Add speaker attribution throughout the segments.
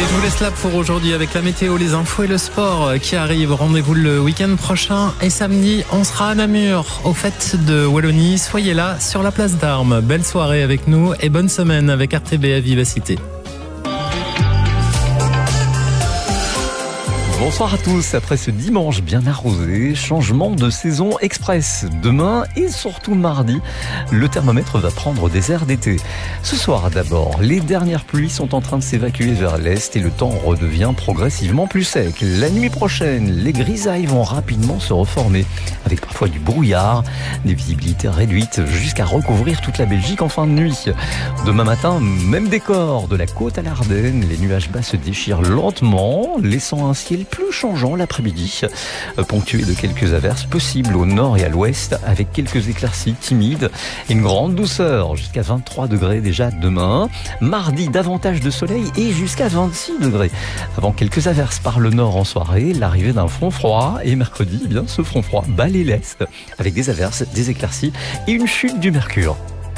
Speaker 1: Je vous laisse là pour aujourd'hui avec la météo, les infos et le sport qui arrivent. Rendez-vous le week-end prochain et samedi, on sera à Namur, aux fêtes de Wallonie. Soyez là sur la place d'Armes. Belle soirée avec nous et bonne semaine avec RTBF Vivacité.
Speaker 2: Bonsoir à tous, après ce dimanche bien arrosé, changement de saison express. Demain et surtout mardi, le thermomètre va prendre des airs d'été. Ce soir d'abord, les dernières pluies sont en train de s'évacuer vers l'est et le temps redevient progressivement plus sec. La nuit prochaine, les grisailles vont rapidement se reformer, avec parfois du brouillard, des visibilités réduites jusqu'à recouvrir toute la Belgique en fin de nuit. Demain matin, même décor, de la côte à l'Ardenne, les nuages bas se déchirent lentement, laissant un ciel plus changeant l'après-midi, ponctué de quelques averses possibles au nord et à l'ouest, avec quelques éclaircies timides et une grande douceur, jusqu'à 23 degrés déjà demain. Mardi, davantage de soleil et jusqu'à 26 degrés. Avant quelques averses par le nord en soirée, l'arrivée d'un front froid, et mercredi, ce front froid balaie l'est, avec des averses, des éclaircies et une chute du mercure.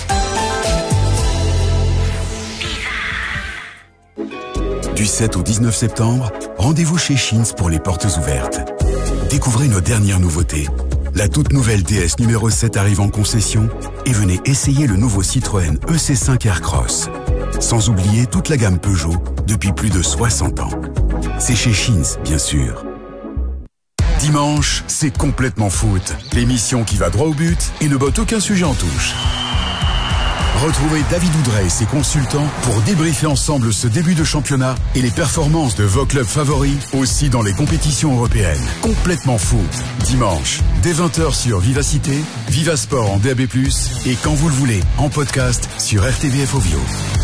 Speaker 3: Du 7 au 19 septembre, rendez-vous chez Schins pour les portes ouvertes. Découvrez nos dernières nouveautés. La toute nouvelle DS numéro 7 arrive en concession et venez essayer le nouveau Citroën EC5 Aircross. Sans oublier toute la gamme Peugeot depuis plus de 60 ans. C'est chez Schins, bien sûr. Dimanche, c'est complètement foot. L'émission qui va droit au but et ne botte aucun sujet en touche. Retrouvez David Oudrey et ses consultants pour débriefer ensemble ce début de championnat et les performances de vos clubs favoris, aussi dans les compétitions européennes. Complètement foot. Dimanche, dès 20h sur Vivacité, Vivasport en DAB+, et quand vous le voulez, en podcast sur RTBF Ovio.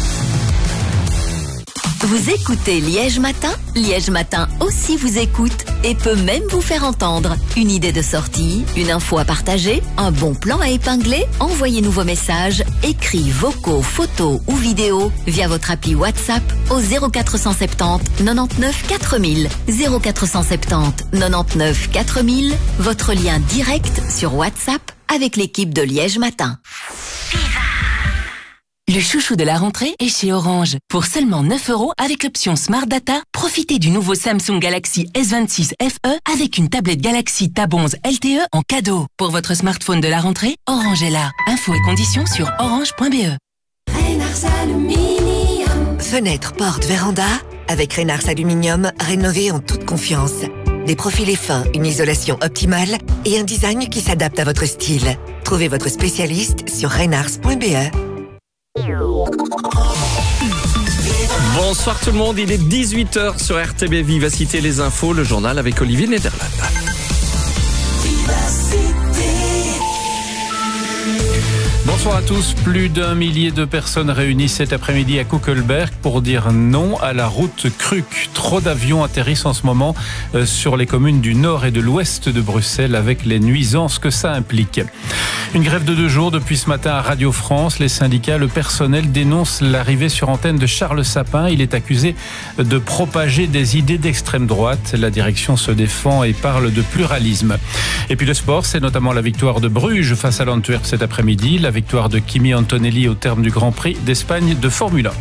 Speaker 4: Vous écoutez Liège Matin? Liège Matin aussi vous écoute et peut même vous faire entendre. Une idée de sortie, une info à partager, un bon plan à épingler? Envoyez-nous vos messages, écrits, vocaux, photos ou vidéos via votre appli WhatsApp au 0470 99 4000. 0470 99 4000, votre lien direct sur WhatsApp avec l'équipe de Liège Matin.
Speaker 5: Le chouchou de la rentrée est chez Orange. Pour seulement 9 € avec l'option Smart Data, profitez du nouveau Samsung Galaxy S26 FE avec une tablette Galaxy Tab 11 LTE en cadeau. Pour votre smartphone de la rentrée, Orange est là. Infos et conditions sur orange.be.
Speaker 6: Fenêtre, porte, véranda. Avec Reynars Aluminium, rénovez en toute confiance. Des profilés fins, une isolation optimale et un design qui s'adapte à votre style. Trouvez votre spécialiste sur reynars.be.
Speaker 7: Bonsoir tout le monde, il est 18h sur RTB Vivacité, les infos, le journal avec Olivier Nederland.
Speaker 1: Bonsoir à tous. Plus d'1 millier de personnes réunies cet après-midi à Kuckelberg pour dire non à la route Kruk. Trop d'avions atterrissent en ce moment sur les communes du nord et de l'ouest de Bruxelles avec les nuisances que ça implique. Une grève de 2 jours depuis ce matin à Radio France. Les syndicats, le personnel dénoncent l'arrivée sur antenne de Charles Sapin. Il est accusé de propager des idées d'extrême droite. La direction se défend et parle de pluralisme. Et puis le sport, c'est notamment la victoire de Bruges face à l'Antwerp cet après-midi. La victoire de Kimi Antonelli au terme du Grand Prix d'Espagne de Formule 1.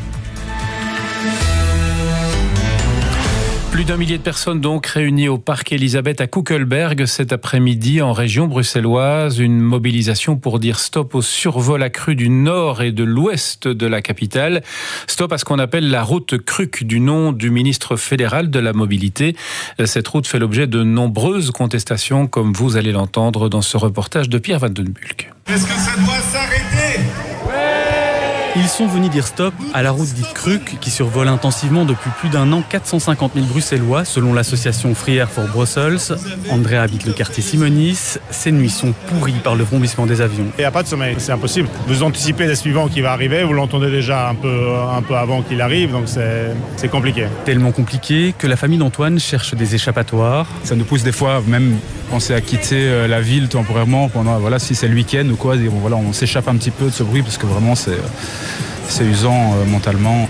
Speaker 1: Plus d'1 millier de personnes donc réunies au parc Elisabeth à Kuckelberg cet après-midi en région bruxelloise. Une mobilisation pour dire stop au survol accru du nord et de l'ouest de la capitale. Stop à ce qu'on appelle la route Kruk, du nom du ministre fédéral de la mobilité. Cette route fait l'objet de nombreuses contestations, comme vous allez l'entendre dans ce reportage de Pierre Van Den Bulck.
Speaker 8: Est-ce que ça doit s'arrêter ?
Speaker 9: Ils sont venus dire stop à la route dite Kruk qui survole intensivement depuis plus d'un an 450 000 Bruxellois selon l'association Free Air for Brussels. André habite le quartier Simonis. Ces nuits sont pourries par le vrombissement des avions.
Speaker 10: Il n'y a pas de sommeil, c'est impossible. Vous anticipez le suivant qui va arriver, vous l'entendez déjà un peu avant qu'il arrive, donc c'est compliqué.
Speaker 9: Tellement compliqué que la famille d'Antoine cherche des échappatoires.
Speaker 11: Ça nous pousse des fois même penser à quitter la ville temporairement pendant, si c'est le week-end ou quoi, on s'échappe un petit peu de ce bruit parce que vraiment c'est usant mentalement.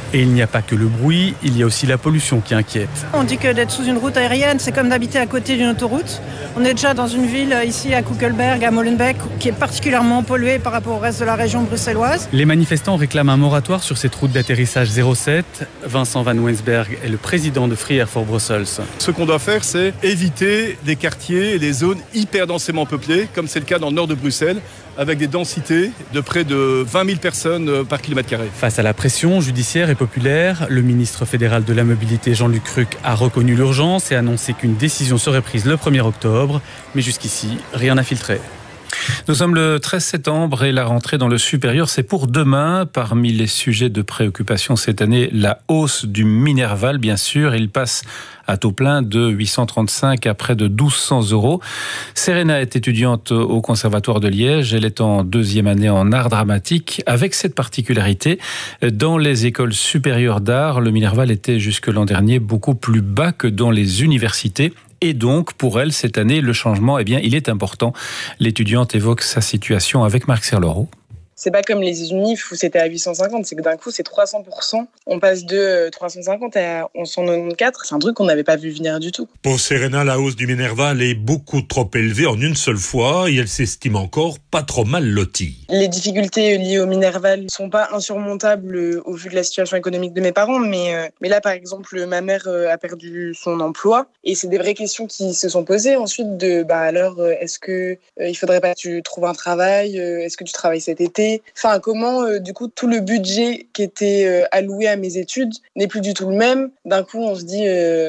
Speaker 9: Et il n'y a pas que le bruit, il y a aussi la pollution qui inquiète.
Speaker 12: On dit que d'être sous une route aérienne, c'est comme d'habiter à côté d'une autoroute. On est déjà dans une ville ici à Koekelberg, à Molenbeek, qui est particulièrement polluée par rapport au reste de la région bruxelloise.
Speaker 9: Les manifestants réclament un moratoire sur cette route d'atterrissage 07. Vincent Van Wensberg est le président de Free Air for Brussels.
Speaker 13: Ce qu'on doit faire, c'est éviter des quartiers et des zones hyper densément peuplées, comme c'est le cas dans le nord de Bruxelles, avec des densités de près de 20 000 personnes par kilomètre carré.
Speaker 9: Face à la pression judiciaire et populaire, le ministre fédéral de la Mobilité Jean-Luc Cruc a reconnu l'urgence et annoncé qu'une décision serait prise le 1er octobre. Mais jusqu'ici, rien n'a filtré.
Speaker 1: Nous sommes le 13 septembre et la rentrée dans le supérieur, c'est pour demain. Parmi les sujets de préoccupation cette année, la hausse du Minerval, bien sûr. Il passe à taux plein de 835 à près de 1 200 €. Serena est étudiante au Conservatoire de Liège. Elle est en 2e année en art dramatique. Avec cette particularité, dans les écoles supérieures d'art, le Minerval était jusque l'an dernier beaucoup plus bas que dans les universités. Et donc, pour elle, cette année, le changement, il est important. L'étudiante évoque sa situation avec Marc Serloro.
Speaker 14: C'est pas comme les unifs où c'était à 850, c'est que d'un coup c'est 300%. On passe de 350 à 194, c'est un truc qu'on n'avait pas vu venir du tout.
Speaker 15: Pour Serena, la hausse du Minerval est beaucoup trop élevée en une seule fois et elle s'estime encore pas trop mal lotie.
Speaker 14: Les difficultés liées au Minerval ne sont pas insurmontables au vu de la situation économique de mes parents, mais là par exemple ma mère a perdu son emploi et c'est des vraies questions qui se sont posées ensuite de alors est-ce que il faudrait pas que tu trouves un travail, est-ce que tu travailles cet été? Enfin, comment, du coup, tout le budget qui était alloué à mes études n'est plus du tout le même. D'un coup, on se dit,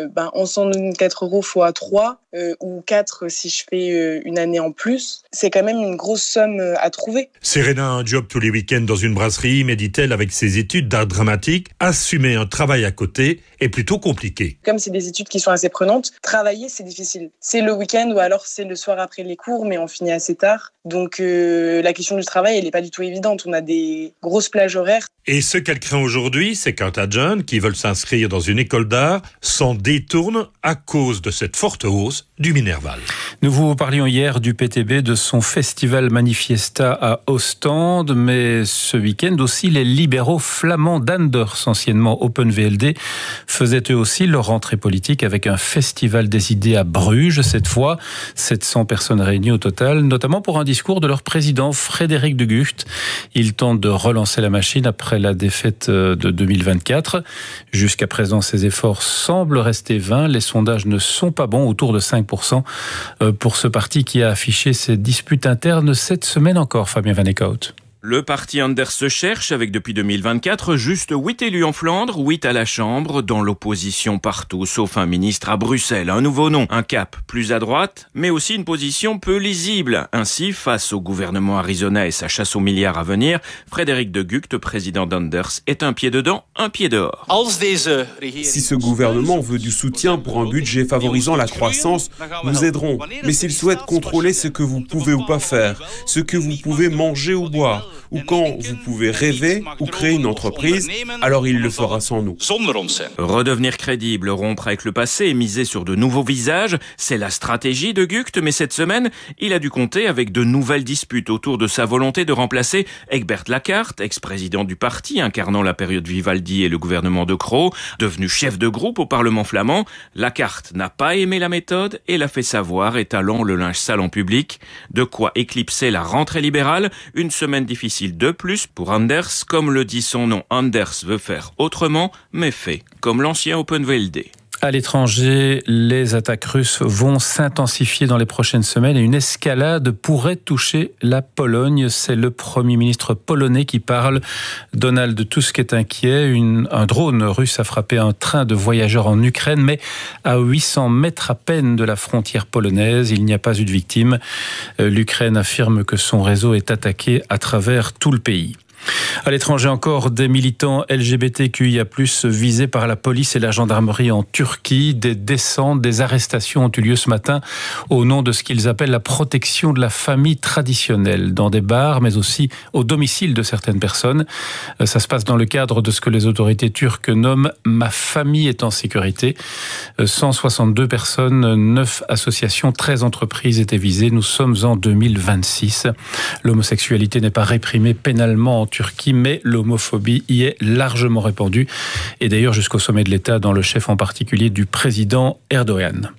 Speaker 14: 194 € fois 3 ou 4 si je fais une année en plus. C'est quand même une grosse somme à trouver.
Speaker 15: Serena a un job tous les week-ends dans une brasserie, mais dit-elle, avec ses études d'art dramatique, assumer un travail à côté est plutôt compliqué.
Speaker 14: Comme c'est des études qui sont assez prenantes, travailler, c'est difficile. C'est le week-end ou alors c'est le soir après les cours, mais on finit assez tard. Donc, la question du travail, elle n'est pas du tout évidente. On a des grosses plages horaires.
Speaker 15: Et ce qu'elle craint aujourd'hui, c'est qu'un tas de jeunes qui veulent s'inscrire dans une école d'art s'en détournent à cause de cette forte hausse du Minerval.
Speaker 1: Nous vous parlions hier du PTB, de son festival Manifiesta à Ostende, mais ce week-end aussi, les libéraux flamands d'Anders, anciennement Open VLD, faisaient eux aussi leur rentrée politique avec un festival des idées à Bruges. Cette fois, 700 personnes réunies au total, notamment pour un discours de leur président Frédéric de Gucht. Il tente de relancer la machine après la défaite de 2024. Jusqu'à présent, ses efforts semblent rester vains. Les sondages ne sont pas bons, autour de 5% pour ce parti qui a affiché ses disputes internes cette semaine encore, Fabien Van Eekhout.
Speaker 16: Le parti Anders se cherche avec depuis 2024 juste 8 élus en Flandre, 8 à la Chambre, dans l'opposition partout, sauf un ministre à Bruxelles, un nouveau nom, un cap plus à droite, mais aussi une position peu lisible. Ainsi, face au gouvernement Arizona et sa chasse aux milliards à venir, Frédéric de Gucht, président d'Anders, est un pied dedans, un pied dehors.
Speaker 17: Si ce gouvernement veut du soutien pour un budget favorisant la croissance, nous aiderons. Mais s'il souhaite contrôler ce que vous pouvez ou pas faire, ce que vous pouvez manger ou boire, ou quand vous pouvez rêver ou créer une entreprise, alors il le fera sans nous.
Speaker 16: Redevenir crédible, rompre avec le passé et miser sur de nouveaux visages, c'est la stratégie de Gucht, mais cette semaine, il a dû compter avec de nouvelles disputes autour de sa volonté de remplacer Egbert Lacarte, ex-président du parti, incarnant la période Vivaldi et le gouvernement de Croo, devenu chef de groupe au Parlement flamand. Lacarte n'a pas aimé la méthode et l'a fait savoir, étalant le linge sale en public. De quoi éclipser la rentrée libérale, une semaine difficile de plus pour Anders. Comme le dit son nom, Anders veut faire autrement, mais fait comme l'ancien Open VLD.
Speaker 1: À l'étranger, les attaques russes vont s'intensifier dans les prochaines semaines et une escalade pourrait toucher la Pologne. C'est le Premier ministre polonais qui parle. Donald Tusk est inquiet. Un drone russe a frappé un train de voyageurs en Ukraine, mais à 800 mètres à peine de la frontière polonaise. Il n'y a pas eu de victimes. L'Ukraine affirme que son réseau est attaqué à travers tout le pays. À l'étranger encore, des militants LGBTQIA+, visés par la police et la gendarmerie en Turquie. Des descentes, des arrestations ont eu lieu ce matin au nom de ce qu'ils appellent la protection de la famille traditionnelle, dans des bars, mais aussi au domicile de certaines personnes. Ça se passe dans le cadre de ce que les autorités turques nomment « Ma famille est en sécurité ». 162 personnes, 9 associations, 13 entreprises étaient visées. Nous sommes en 2026. L'homosexualité n'est pas réprimée pénalement en Turquie, mais l'homophobie y est largement répandue. Et d'ailleurs jusqu'au sommet de l'État, dans le chef en particulier du président Erdogan.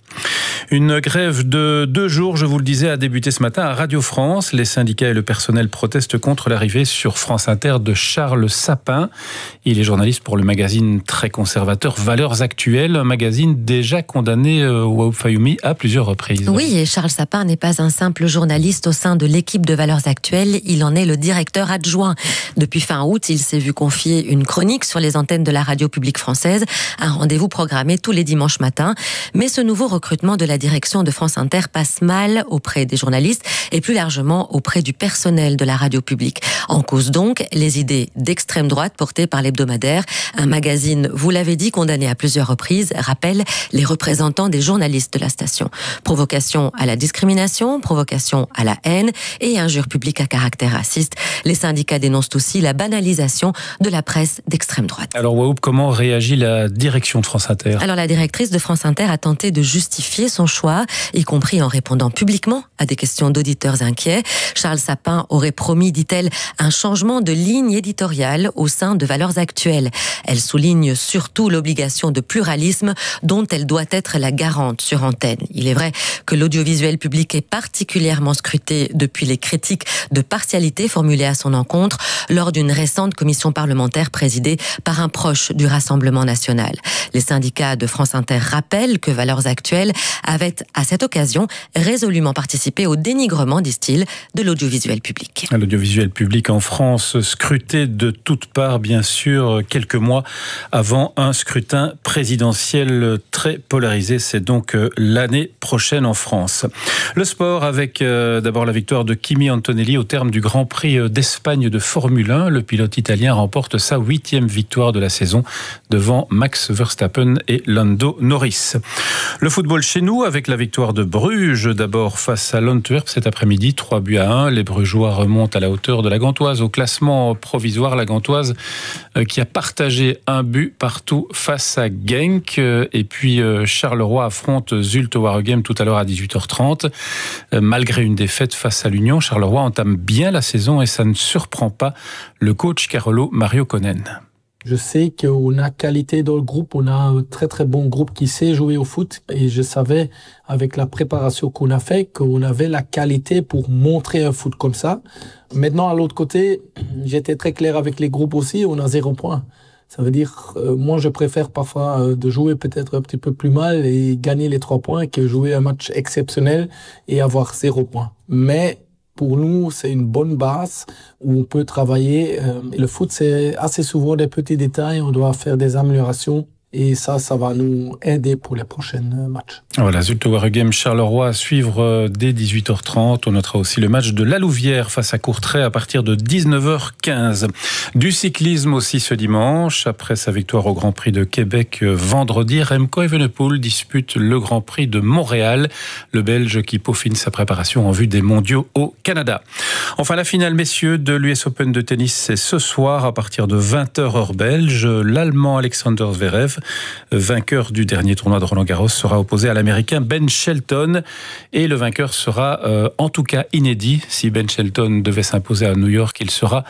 Speaker 1: Une grève de 2 jours, je vous le disais, a débuté ce matin à Radio France. Les syndicats et le personnel protestent contre l'arrivée sur France Inter de Charles Sapin. Il est journaliste pour le magazine très conservateur Valeurs Actuelles, un magazine déjà condamné Waoub Fayoumi à plusieurs reprises.
Speaker 18: Oui, et Charles Sapin n'est pas un simple journaliste au sein de l'équipe de Valeurs Actuelles, il en est le directeur adjoint. Depuis fin août, il s'est vu confier une chronique sur les antennes de la radio publique française, un rendez-vous programmé tous les dimanches matins. Mais ce nouveau recrutement de la direction de France Inter passe mal auprès des journalistes et plus largement auprès du personnel de la radio publique. En cause donc les idées d'extrême droite portées par l'hebdomadaire. Un magazine, vous l'avez dit, condamné à plusieurs reprises, rappelle les représentants des journalistes de la station. Provocation à la discrimination, provocation à la haine et injures publiques à caractère raciste. Les syndicats dénoncent aussi la banalisation de la presse d'extrême droite.
Speaker 1: Alors Waoub, comment réagit la direction de France Inter ?
Speaker 18: Alors la directrice de France Inter a tenté de justifier son choix, y compris en répondant publiquement à des questions d'auditeurs inquiets. Charles Sapin aurait promis, dit-elle, un changement de ligne éditoriale au sein de Valeurs Actuelles. Elle souligne surtout l'obligation de pluralisme dont elle doit être la garante sur antenne. Il est vrai que l'audiovisuel public est particulièrement scruté depuis les critiques de partialité formulées à son encontre lors d'une récente commission parlementaire présidée par un proche du Rassemblement national. Les syndicats de France Inter rappellent que Valeurs Actuelles avait à cette occasion résolument participé au dénigrement, disent-ils, de l'audiovisuel public.
Speaker 1: L'audiovisuel public en France, scruté de toutes parts, bien sûr, quelques mois avant un scrutin présidentiel très polarisé. C'est donc l'année prochaine en France. Le sport avec d'abord la victoire de Kimi Antonelli au terme du Grand Prix d'Espagne de Formule 1. Le pilote italien remporte sa 8e victoire de la saison devant Max Verstappen et Lando Norris. Le football chez nous avec la victoire de Bruges d'abord face à l'Antwerp cet après-midi, 3-1. Les Brugeois remontent à la hauteur de la Gantoise au classement provisoire. La Gantoise qui a partagé un but partout face à Genk. Et puis Charleroi affronte Zulte Waregem tout à l'heure à 18h30. Malgré une défaite face à l'Union, Charleroi entame bien la saison et ça ne surprend pas le coach Carolo Mario Konen.
Speaker 19: Je sais qu'on a qualité dans le groupe, on a un très très bon groupe qui sait jouer au foot et je savais avec la préparation qu'on a fait qu'on avait la qualité pour montrer un foot comme ça. Maintenant à l'autre côté, j'étais très clair avec les groupes aussi, on a 0 point. Ça veut dire, moi je préfère parfois de jouer peut-être un petit peu plus mal et gagner les 3 points que jouer un match exceptionnel et avoir 0 point. Mais pour nous, c'est une bonne base où on peut travailler. Le foot, c'est assez souvent des petits détails. On doit faire des améliorations. Et ça va nous aider pour les prochains matchs.
Speaker 1: Voilà, Zulte Waregem Charleroi à suivre dès 18h30. On notera aussi le match de La Louvière face à Courtrai à partir de 19h15. Du cyclisme aussi ce dimanche. Après sa victoire au Grand Prix de Québec vendredi, Remco Evenepoel dispute le Grand Prix de Montréal. Le Belge qui peaufine sa préparation en vue des mondiaux au Canada. Enfin, la finale, messieurs, de l'US Open de tennis, c'est ce soir à partir de 20h heure belge. L'Allemand Alexander Zverev, vainqueur du dernier tournoi de Roland-Garros, sera opposé à l'Américain Ben Shelton et le vainqueur sera en tout cas inédit. Si Ben Shelton devait s'imposer à New York, il serait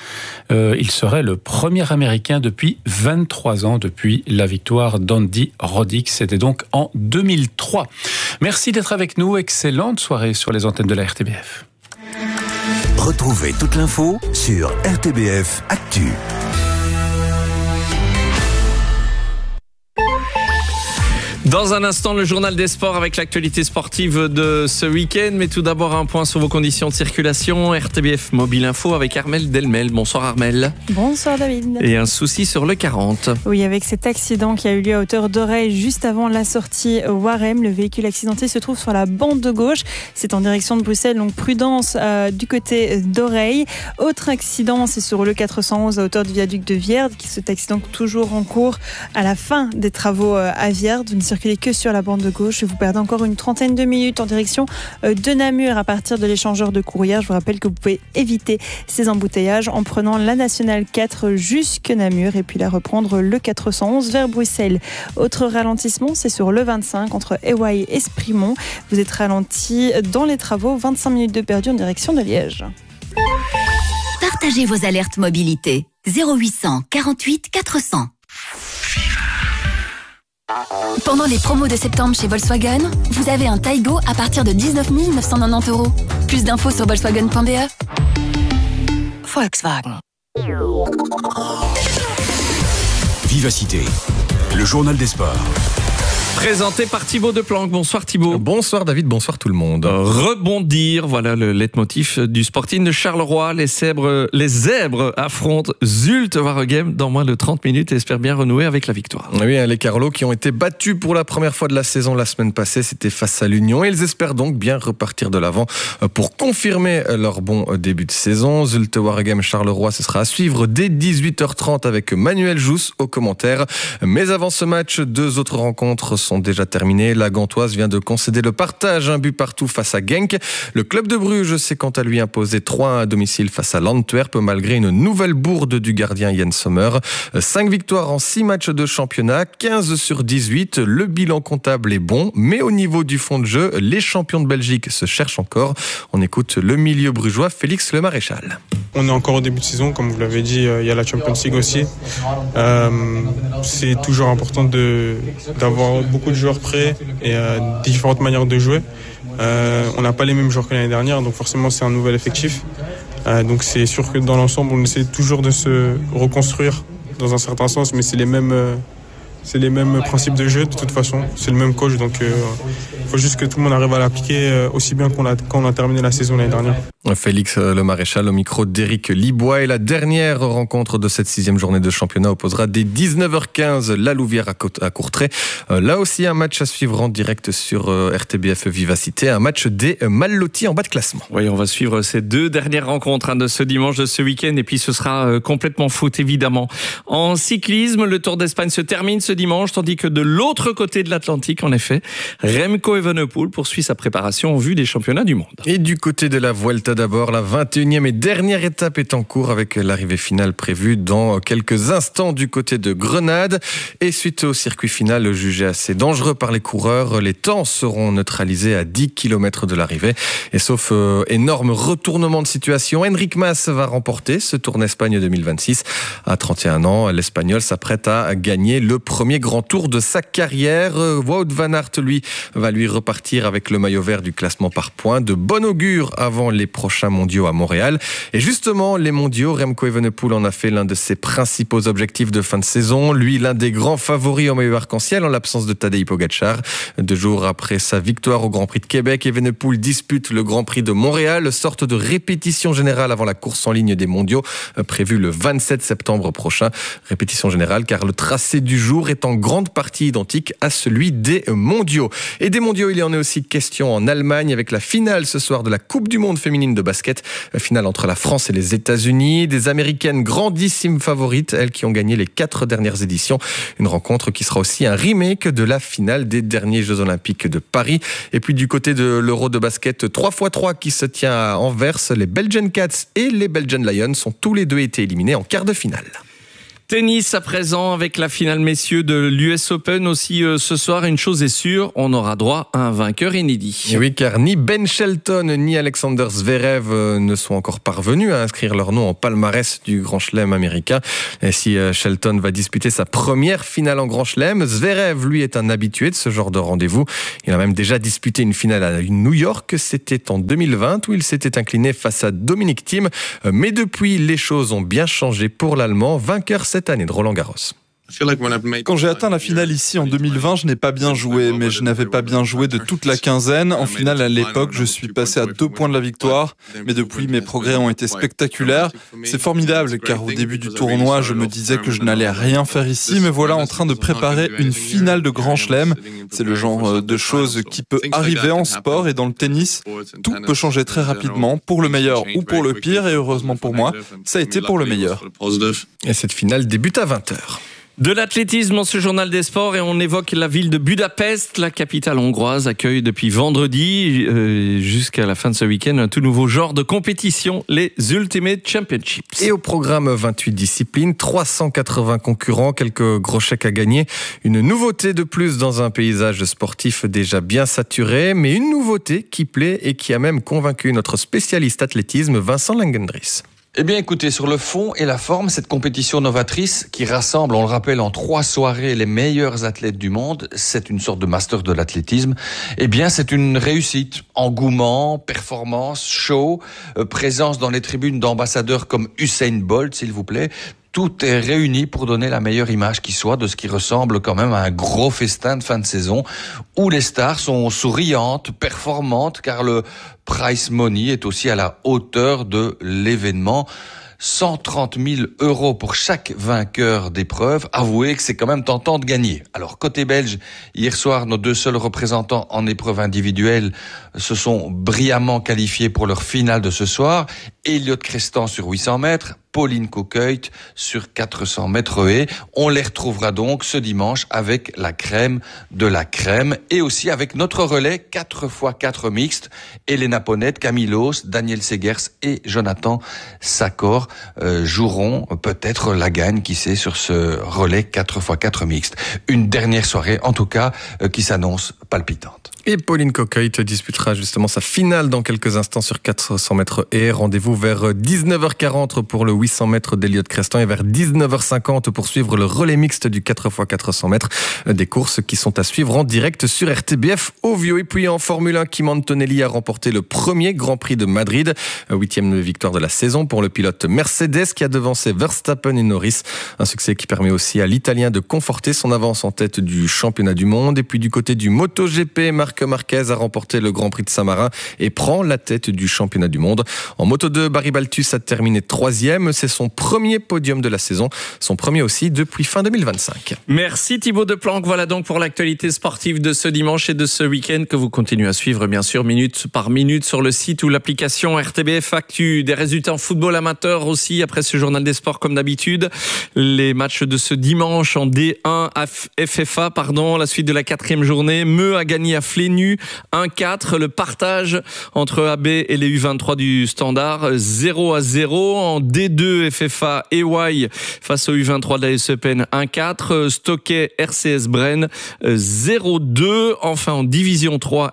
Speaker 1: le premier Américain depuis 23 ans, depuis la victoire d'Andy Roddick. C'était donc en 2003. Merci d'être avec nous. Excellente soirée sur les antennes de la RTBF.
Speaker 20: Retrouvez toute l'info sur RTBF Actu.
Speaker 7: Dans un instant, le journal des sports avec l'actualité sportive de ce week-end. Mais tout d'abord, un point sur vos conditions de circulation. RTBF Mobile Info avec Armelle Delmel. Bonsoir Armelle.
Speaker 21: Bonsoir David.
Speaker 7: Et un souci sur le 40.
Speaker 21: Oui, avec cet accident qui a eu lieu à hauteur d'Oreille juste avant la sortie Warem. Le véhicule accidenté se trouve sur la bande de gauche. C'est en direction de Bruxelles, donc prudence du côté d'Oreille. Autre accident, c'est sur le 411 à hauteur du viaduc de Vierde. Cet accident toujours en cours à la fin des travaux à Vierde. Vous ne circulez que sur la bande de gauche. Vous perdez encore une trentaine de minutes en direction de Namur à partir de l'échangeur de Courrières. Je vous rappelle que vous pouvez éviter ces embouteillages en prenant la Nationale 4 jusque Namur et puis la reprendre le 411 vers Bruxelles. Autre ralentissement, c'est sur le 25 entre Ewaille et Esprimont. Vous êtes ralenti dans les travaux, 25 minutes de perdu en direction de Liège.
Speaker 4: Partagez vos alertes mobilité. 0800 48 400.
Speaker 2: Pendant les promos de septembre chez Volkswagen, vous avez un Taigo à partir de 19 990 €. Plus d'infos sur volkswagen.be. Volkswagen.
Speaker 3: Vivacité, le journal des sports.
Speaker 7: Présenté par Thibaut Deplanque. Bonsoir Thibaut.
Speaker 22: Bonsoir David, bonsoir tout le monde.
Speaker 7: Rebondir, voilà le leitmotiv du Sporting de Charleroi. Les zèbres affrontent Zulte Waregem dans moins de 30 minutes et espèrent bien renouer avec la victoire.
Speaker 22: Oui, les Carlots qui ont été battus pour la première fois de la saison la semaine passée, c'était face à l'Union. Ils espèrent donc bien repartir de l'avant pour confirmer leur bon début de saison. Zulte Waregem Charleroi, ce sera à suivre dès 18h30 avec Manuel Jousse au commentaire. Mais avant ce match, 2 autres rencontres sont déjà terminées. La Gantoise vient de concéder le partage, un but partout face à Genk. Le club de Bruges s'est quant à lui imposé 3-1 à domicile face à l'Antwerp malgré une nouvelle bourde du gardien Jens Sommer. 5 victoires en 6 matchs de championnat, 15 sur 18. Le bilan comptable est bon, mais au niveau du fond de jeu, les champions de Belgique se cherchent encore. On écoute le milieu brugeois Félix Le Maréchal.
Speaker 23: On est encore au début de saison, comme vous l'avez dit, il y a la Champions League aussi. C'est toujours important d'avoir beaucoup de joueurs prêts et différentes manières de jouer. On n'a pas les mêmes joueurs que l'année dernière, donc forcément c'est un nouvel effectif. Donc c'est sûr que dans l'ensemble, on essaie toujours de se reconstruire dans un certain sens, mais c'est les mêmes principes de jeu de toute façon. C'est le même coach, donc il faut juste que tout le monde arrive à l'appliquer aussi bien quand on a terminé la saison l'année dernière.
Speaker 22: Félix Le Maréchal au micro d'Éric Libois. Et la dernière rencontre de cette 6e journée de championnat opposera dès 19h15 la Louvière à Courtrai. Là aussi un match à suivre en direct sur RTBF Vivacité, un match des mal lotis en bas de classement.
Speaker 7: Oui, on va suivre ces 2 dernières rencontres de ce dimanche, de ce week-end, et puis ce sera complètement foot évidemment. En cyclisme, le Tour d'Espagne se termine ce dimanche, tandis que de l'autre côté de l'Atlantique, en effet, Remco Evenepoel poursuit sa préparation en vue des championnats du monde.
Speaker 22: Et du côté de la Vuelta d'abord, la 21e et dernière étape est en cours avec l'arrivée finale prévue dans quelques instants du côté de Grenade. Et suite au circuit final jugé assez dangereux par les coureurs, les temps seront neutralisés à 10 km de l'arrivée. Et sauf énorme retournement de situation, Enric Mas va remporter ce Tour d'Espagne 2026. À 31 ans, l'Espagnol s'apprête à gagner le premier grand tour de sa carrière. Wout van Aert, lui, va repartir avec le maillot vert du classement par points. De bon augure avant les prochains mondiaux à Montréal. Et justement, les mondiaux, Remco Evenepoel en a fait l'un de ses principaux objectifs de fin de saison. Lui, l'un des grands favoris au maillot arc-en-ciel en l'absence de Tadej Pogačar. 2 jours après sa victoire au Grand Prix de Québec, Evenepoel dispute le Grand Prix de Montréal, sorte de répétition générale avant la course en ligne des mondiaux, prévue le 27 septembre prochain. Répétition générale car le tracé du jour est en grande partie identique à celui des mondiaux. Et des mondiaux, il y en a aussi question en Allemagne avec la finale ce soir de la Coupe du Monde féminine de basket. Finale entre la France et les États-Unis. Des Américaines grandissimes favorites, elles qui ont gagné les 4 dernières éditions. Une rencontre qui sera aussi un remake de la finale des derniers Jeux Olympiques de Paris. Et puis du côté de l'Euro de basket 3x3 qui se tient à Anvers, les Belgian Cats et les Belgian Lions sont tous les 2 été éliminés en quart de finale.
Speaker 7: Tennis à présent avec la finale messieurs de l'US Open aussi ce soir. Une chose est sûre, on aura droit à un vainqueur inédit.
Speaker 22: Et oui, car ni Ben Shelton ni Alexander Zverev ne sont encore parvenus à inscrire leur nom en palmarès du Grand Chelem américain. Et si Shelton va disputer sa première finale en Grand Chelem, Zverev, lui, est un habitué de ce genre de rendez-vous. Il a même déjà disputé une finale à New York. C'était en 2020 où il s'était incliné face à Dominic Thiem. Mais depuis, les choses ont bien changé pour l'Allemand, vainqueur cette année de Roland-Garros.
Speaker 24: Quand j'ai atteint la finale ici en 2020, je n'ai pas bien joué, mais je n'avais pas bien joué de toute la quinzaine. En finale, à l'époque, je suis passé à 2 points de la victoire, mais depuis, mes progrès ont été spectaculaires. C'est formidable, car au début du tournoi, je me disais que je n'allais rien faire ici, mais voilà en train de préparer une finale de Grand Chelem. C'est le genre de choses qui peut arriver en sport et dans le tennis. Tout peut changer très rapidement, pour le meilleur ou pour le pire, et heureusement pour moi, ça a été pour le meilleur.
Speaker 22: Et cette finale débute à 20h.
Speaker 7: De l'athlétisme dans ce journal des sports et on évoque la ville de Budapest. La capitale hongroise accueille depuis vendredi jusqu'à la fin de ce week-end un tout nouveau genre de compétition, les Ultimate Championships.
Speaker 22: Et au programme 28 disciplines, 380 concurrents, quelques gros chèques à gagner. Une nouveauté de plus dans un paysage sportif déjà bien saturé, mais une nouveauté qui plaît et qui a même convaincu notre spécialiste athlétisme Vincent Langendries.
Speaker 5: Eh bien écoutez, sur le fond et la forme, cette compétition novatrice qui rassemble, on le rappelle, en 3 soirées les meilleurs athlètes du monde, c'est une sorte de master de l'athlétisme, eh bien c'est une réussite. Engouement, performance, show, présence dans les tribunes d'ambassadeurs comme Usain Bolt, s'il vous plaît. Tout est réuni pour donner la meilleure image qui soit de ce qui ressemble quand même à un gros festin de fin de saison où les stars sont souriantes, performantes, car le prize money est aussi à la hauteur de l'événement. 130 000 € pour chaque vainqueur d'épreuve. Avouez que c'est quand même tentant de gagner. Alors, côté belge, hier soir, nos 2 seuls représentants en épreuve individuelle se sont brillamment qualifiés pour leur finale de ce soir. Elliot Crestan sur 800 mètres, Pauline Coqueuil sur 400 mètres haies. On les retrouvera donc ce dimanche avec la crème de la crème et aussi avec notre relais 4x4 mixte. Elena Ponette, Camillos, Daniel Segers et Jonathan Sakor joueront peut-être la gagne, qui sait, sur ce relais 4x4 mixte. Une dernière soirée, en tout cas, qui s'annonce palpitante.
Speaker 22: Et Pauline Coqueuil disputera justement sa finale dans quelques instants sur 400 mètres haies. Rendez-vous vers 19h40 pour le 800 mètres d'Elliot Crestan et vers 19h50 pour suivre le relais mixte du 4x400 mètres. Des courses qui sont à suivre en direct sur RTBF Ovio. Et puis en Formule 1, Kim Antonelli a remporté le premier Grand Prix de Madrid. 8e victoire de la saison pour le pilote Mercedes qui a devancé Verstappen et Norris. Un succès qui permet aussi à l'Italien de conforter son avance en tête du championnat du monde. Et puis du côté du MotoGP, Marc Marquez a remporté le Grand Prix de Saint-Marin et prend la tête du championnat du monde. En Moto 2, Barry Baltus a terminé 3e. C'est son premier podium de la saison, son premier aussi depuis fin 2025.
Speaker 7: Merci Thibaut Deplanque. Voilà donc pour l'actualité sportive de ce dimanche et de ce week-end que vous continuez à suivre bien sûr minute par minute sur le site ou l'application RTBF Actu. Des résultats en football amateur aussi après ce journal des sports comme d'habitude. Les matchs de ce dimanche en D1 FFA, la suite de la 4e journée. Meux a gagné à Flénu 1-4. Le partage entre AB et les U23 du Standard 0-0. En D2 FFA, EY face aux U23 de la SEPN 1-4. Stockey RCS Bren 0-2. Enfin en Division 3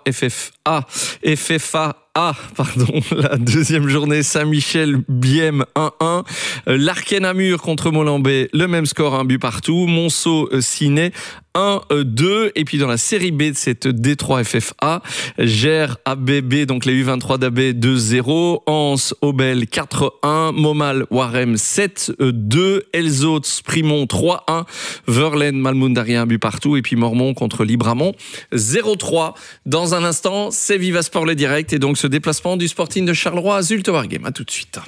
Speaker 7: FFA, la deuxième journée, Saint-Michel Biem 1-1. Larken Namur contre Molenbeek, le même score, 1 but partout. Monceau Ciné 1-2. Et puis dans la série B de cette D3 FFA, Gers ABB, donc les U23 d'AB 2-0. Anse Obel 4-1. Momal Warem 7-2. Elzot Sprimont 3-1. Verlaine Malmundaria 1 but partout. Et puis Mormont contre Libramont 0-3. Dans un instant, c'est Viva Sport le direct et donc ce déplacement du Sporting de Charleroi à Zulte Waregem. À tout de suite.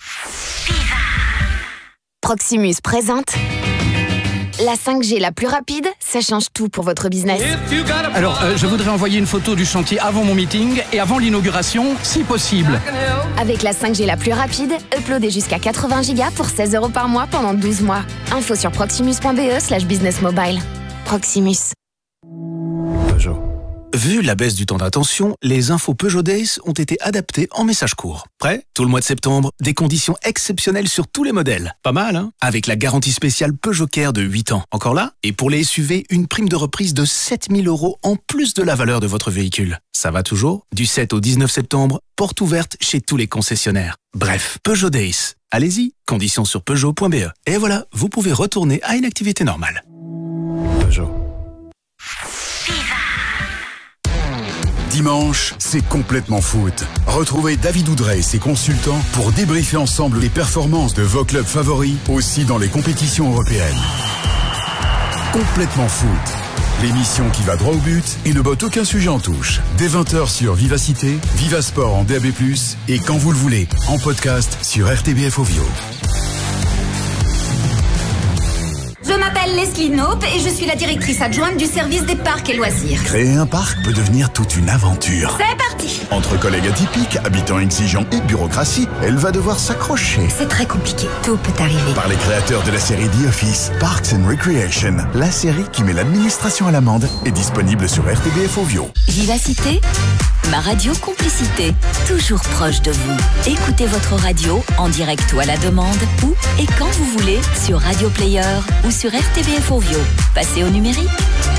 Speaker 6: Proximus présente la 5G la plus rapide, ça change tout pour votre business.
Speaker 8: Alors, je voudrais envoyer une photo du chantier avant mon meeting et avant l'inauguration, si possible.
Speaker 6: Avec la 5G la plus rapide, uploadez jusqu'à 80 Go pour 16 € par mois pendant 12 mois. Info sur proximus.be/businessmobile. Proximus.
Speaker 10: Peugeot. Vu la baisse du temps d'attention, les infos Peugeot Days ont été adaptées en messages courts. Prêt ? Tout le mois de septembre, des conditions exceptionnelles sur tous les modèles. Pas mal, hein ? Avec la garantie spéciale Peugeot Care de 8 ans. Encore là ? Et pour les SUV, une prime de reprise de 7 000 € en plus de la valeur de votre véhicule. Ça va toujours ? Du 7 au 19 septembre, porte ouverte chez tous les concessionnaires. Bref, Peugeot Days. Allez-y, conditions sur Peugeot.be. Et voilà, vous pouvez retourner à une activité normale. Peugeot.
Speaker 3: Dimanche, c'est complètement foot. Retrouvez David Oudrey et ses consultants pour débriefer ensemble les performances de vos clubs favoris, aussi dans les compétitions européennes. Complètement foot. L'émission qui va droit au but et ne botte aucun sujet en touche. Dès 20h sur Vivacité, Vivasport en DAB+, et quand vous le voulez, en podcast sur RTBF Ovio.
Speaker 25: Je m'appelle Leslie Knope et je suis la directrice adjointe du service des parcs et loisirs.
Speaker 3: Créer un parc peut devenir toute une aventure.
Speaker 25: C'est parti!
Speaker 3: Entre collègues atypiques, habitants exigeants et bureaucratie, elle va devoir s'accrocher.
Speaker 25: C'est très compliqué. Tout peut arriver.
Speaker 3: Par les créateurs de la série The Office, Parks and Recreation, la série qui met l'administration à l'amende, est disponible sur RTBF Ovio.
Speaker 4: Vivacité, ma radio complicité, toujours proche de vous. Écoutez votre radio en direct ou à la demande, où et quand vous voulez, sur Radio Player ou sur RTBF Ovio. Passez au numérique.